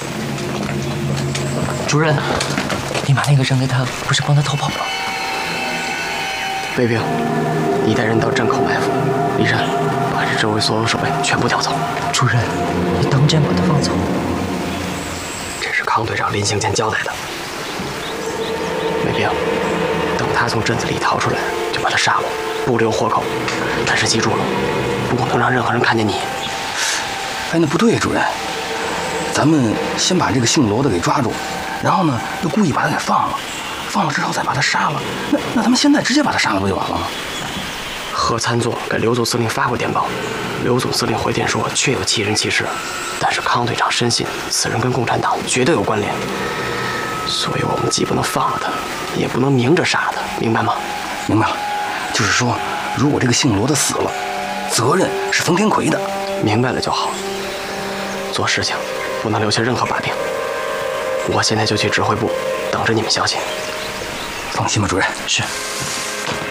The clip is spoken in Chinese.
主任，你把那个扔给他，不是帮他逃跑吗？ 卫兵，你带人到镇口埋伏。李山，把这周围所有守卫全部调走。 主任，你当真把他放走？ 这是康队长临行前交代的。卫兵，等他从镇子里逃出来，就把他杀了，不留活口。但是记住了，不能让任何人看见你。 哎，那不对，主任，咱们先把这个姓罗的给抓住，然后呢，又故意把他给放了，放了之后再把他杀了。那咱们现在直接把他杀了不就完了吗？ 何参作给刘总司令发过电报，刘总司令回电说确有其人其事，但是康队长深信此人跟共产党绝对有关联，所以我们既不能放了他，也不能明着杀了他，明白吗？ 明白了，就是说，如果这个姓罗的死了，责任是冯天奎的。 明白了就好。做事情不能留下任何把柄。我现在就去指挥部，等着你们消息。 放心吧，主任。 是。